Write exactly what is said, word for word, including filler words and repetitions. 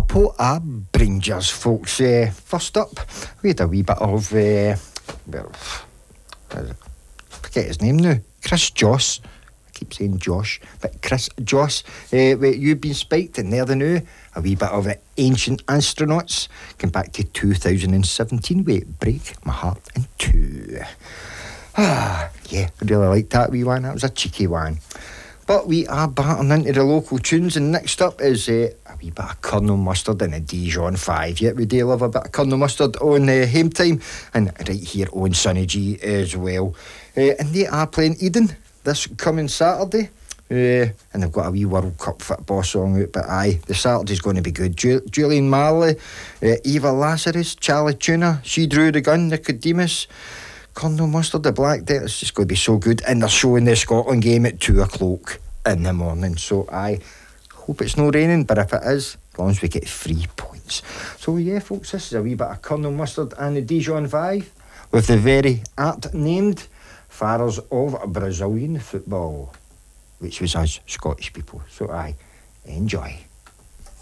Liverpool are Rangers, folks. Uh, first up, we had a wee bit of, uh, well, I forget his name now, Chris Joss. I keep saying Josh, but Chris Joss. Uh, you've been spiked in there the new. A wee bit of uh, Ancient Astronauts. Came back to two thousand seventeen with Break My Heart in Two. Ah, yeah, I really liked that wee one. That was a cheeky one. But we are batting into the local tunes, and next up is uh, a wee bit of Colonel Mustard and a Dijon five. Yeah, we do love a bit of Colonel Mustard on uh, Hame Time, and right here on Sunny G as well. Uh, and they are playing Eden this coming Saturday. Uh, and they've got a wee World Cup football song out, but aye, the Saturday's going to be good. Ju- Julian Marley, uh, Eva Lazarus, Charlie Tuna, She Drew the Gun, Nicodemus, Colonel Mustard, the Black Death. It's just going to be so good. And they're showing the Scotland game at two o'clock in the morning. So I hope it's not raining, but if it is, as long as we get three points. So yeah, folks, this is a wee bit of Colonel Mustard and the Dijon five with the very art named Fathers of Brazilian Football, which was us Scottish people. So I enjoy.